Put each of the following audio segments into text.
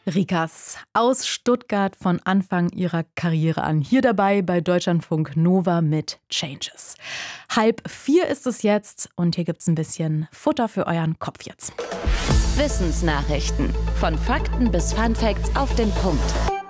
Rikas aus Stuttgart von Anfang ihrer Karriere an. Hier dabei bei Deutschlandfunk Nova mit Changes. 3:30 ist es jetzt und hier gibt's ein bisschen Futter für euren Kopf jetzt. Wissensnachrichten. Von Fakten bis Funfacts auf den Punkt.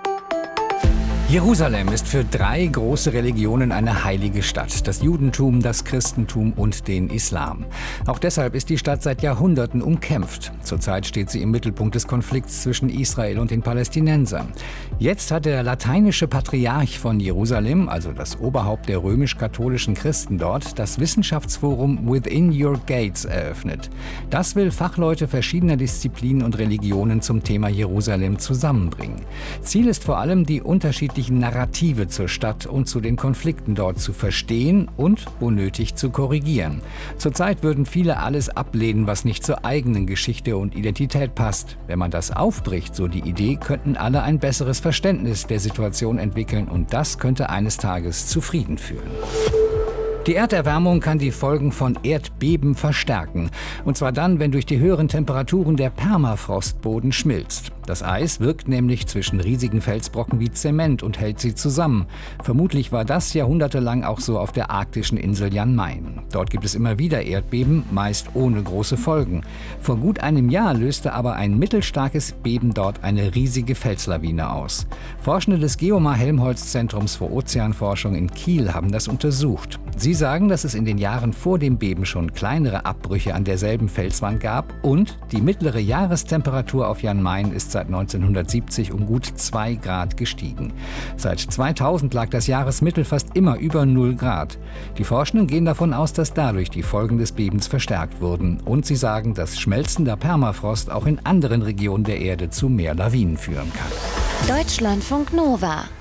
Jerusalem ist für 3 große Religionen eine heilige Stadt. Das Judentum, das Christentum und den Islam. Auch deshalb ist die Stadt seit Jahrhunderten umkämpft. Zurzeit steht sie im Mittelpunkt des Konflikts zwischen Israel und den Palästinensern. Jetzt hat der lateinische Patriarch von Jerusalem, also das Oberhaupt der römisch-katholischen Christen dort, das Wissenschaftsforum Within Your Gates eröffnet. Das will Fachleute verschiedener Disziplinen und Religionen zum Thema Jerusalem zusammenbringen. Ziel ist vor allem, die unterschiedlichen Narrative zur Stadt und zu den Konflikten dort zu verstehen und, wo nötig, zu korrigieren. Zurzeit würden viele alles ablehnen, was nicht zur eigenen Geschichte und Identität passt. Wenn man das aufbricht, so die Idee, könnten alle ein besseres Verständnis der Situation entwickeln und das könnte eines Tages zu Frieden führen. Die Erderwärmung kann die Folgen von Erdbeben verstärken. Und zwar dann, wenn durch die höheren Temperaturen der Permafrostboden schmilzt. Das Eis wirkt nämlich zwischen riesigen Felsbrocken wie Zement und hält sie zusammen. Vermutlich war das jahrhundertelang auch so auf der arktischen Insel Jan Mayen. Dort gibt es immer wieder Erdbeben, meist ohne große Folgen. Vor gut einem Jahr löste aber ein mittelstarkes Beben dort eine riesige Felslawine aus. Forschende des Geomar-Helmholtz-Zentrums für Ozeanforschung in Kiel haben das untersucht. Sie sagen, dass es in den Jahren vor dem Beben schon kleinere Abbrüche an derselben Felswand gab und die mittlere Jahrestemperatur auf Jan Mayen ist seit 1970 um gut 2 Grad gestiegen. Seit 2000 lag das Jahresmittel fast immer über 0 Grad. Die Forschenden gehen davon aus, dass dadurch die Folgen des Bebens verstärkt wurden. Und sie sagen, dass schmelzender Permafrost auch in anderen Regionen der Erde zu mehr Lawinen führen kann. Deutschlandfunk Nova.